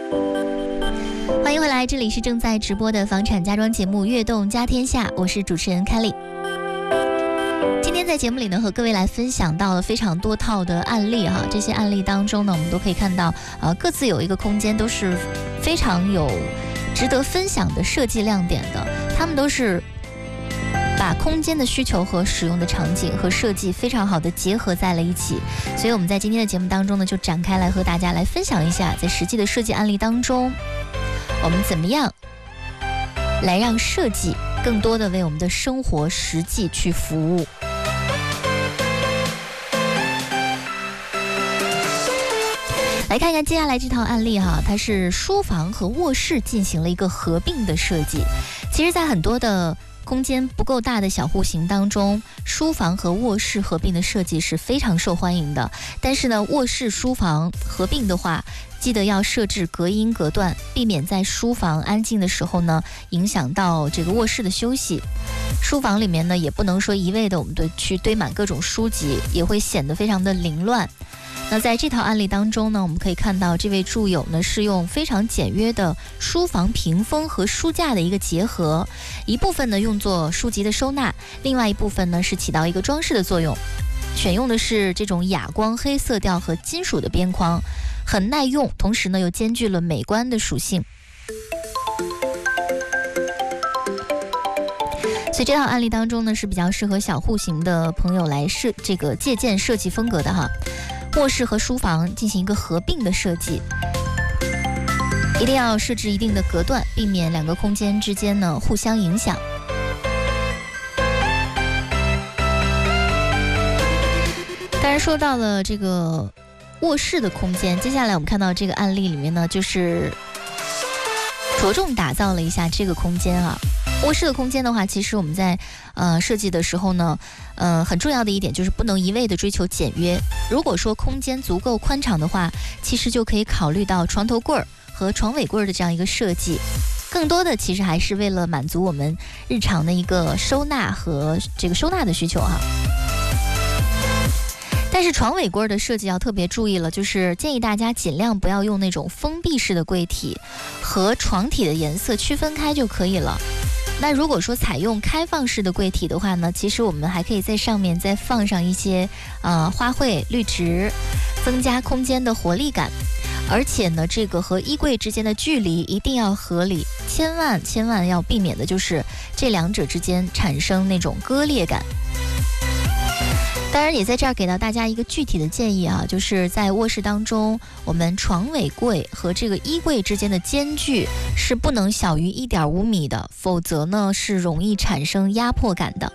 欢迎回来，这里是正在直播的房产家装节目《悦动家天下》，我是主持人凯莉。今天在节目里呢，和各位来分享到了非常多套的案例哈。这些案例当中呢，我们都可以看到，各自有一个空间，都是非常有值得分享的设计亮点的。他们都是把空间的需求和使用的场景和设计非常好的结合在了一起。所以我们在今天的节目当中呢，就展开来和大家来分享一下，在实际的设计案例当中，我们怎么样来让设计更多的为我们的生活实际去服务。来看看接下来这套案例哈，它是书房和卧室进行了一个合并的设计。其实在很多的空间不够大的小户型当中，书房和卧室合并的设计是非常受欢迎的。但是呢，卧室书房合并的话，记得要设置隔音隔断，避免在书房安静的时候呢，影响到这个卧室的休息。书房里面呢，也不能说一味的我们去堆满各种书籍，也会显得非常的凌乱。那在这套案例当中呢，我们可以看到这位住友呢是用非常简约的书房屏风和书架的一个结合，一部分呢用作书籍的收纳，另外一部分呢是起到一个装饰的作用。选用的是这种哑光黑色调和金属的边框，很耐用，同时呢又兼具了美观的属性。所以这套案例当中呢是比较适合小户型的朋友来借鉴设计风格的哈。卧室和书房进行一个合并的设计，一定要设置一定的隔断，避免两个空间之间呢互相影响。当然说到了这个卧室的空间，接下来我们看到这个案例里面呢，就是着重打造了一下这个空间啊。卧室的空间的话，其实我们在设计的时候呢，很重要的一点就是不能一味的追求简约。如果说空间足够宽敞的话，其实就可以考虑到床头柜和床尾柜的这样一个设计，更多的其实还是为了满足我们日常的一个收纳和这个收纳的需求哈。但是床尾柜的设计要特别注意了，就是建议大家尽量不要用那种封闭式的柜体，和床体的颜色区分开就可以了。那如果说采用开放式的柜体的话呢，其实我们还可以在上面再放上一些花卉绿植，增加空间的活力感。而且呢，这个和衣柜之间的距离一定要合理，千万要避免的就是这两者之间产生那种割裂感。当然也在这儿给到大家一个具体的建议啊，就是在卧室当中，我们床尾柜和这个衣柜之间的间距是不能小于 1.5 米的，否则呢是容易产生压迫感的。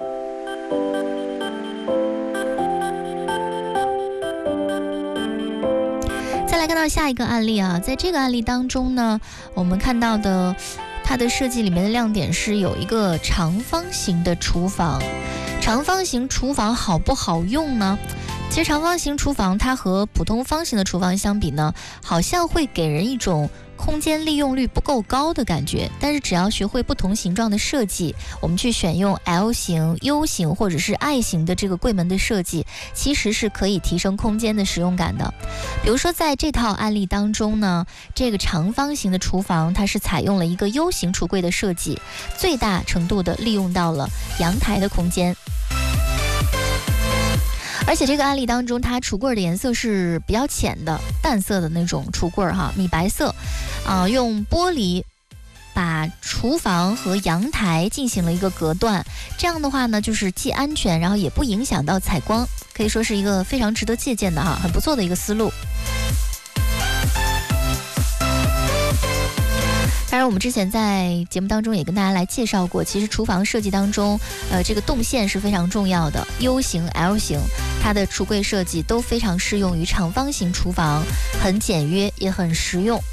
再来看到下一个案例啊，在这个案例当中呢，我们看到的它的设计里面的亮点是有一个长方形的厨房。长方形厨房好不好用呢？其实长方形厨房它和普通方形的厨房相比呢，好像会给人一种空间利用率不够高的感觉。但是只要学会不同形状的设计，我们去选用 L 型、U 型或者是 I 型的这个柜门的设计，其实是可以提升空间的使用感的。比如说在这套案例当中呢，这个长方形的厨房它是采用了一个 U 型橱柜的设计，最大程度的利用到了阳台的空间。而且这个案例当中，它橱柜的颜色是比较浅的淡色的那种橱柜哈，米白色，用玻璃把厨房和阳台进行了一个隔断，这样的话呢，就是既安全，然后也不影响到采光，可以说是一个非常值得借鉴的哈，很不错的一个思路。当然我们之前在节目当中也跟大家来介绍过，其实厨房设计当中这个动线是非常重要的， U 型 L 型它的橱柜设计都非常适用于长方形厨房，很简约也很实用。